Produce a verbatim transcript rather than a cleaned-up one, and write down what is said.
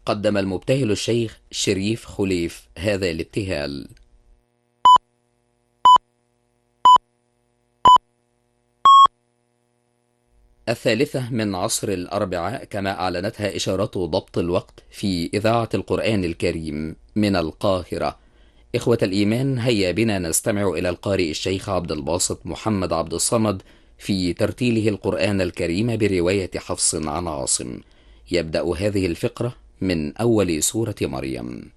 قدم المبتهل الشيخ شريف خليف هذا الابتهال. الثالثة من عصر الأربعاء، كما أعلنتها إشارات ضبط الوقت في إذاعة القرآن الكريم من القاهرة. إخوة الإيمان، هيا بنا نستمع إلى القارئ الشيخ عبد الباسط محمد عبد الصمد في ترتيله القرآن الكريم برواية حفص عن عاصم. يبدأ هذه الفقرة من أول سورة مريم.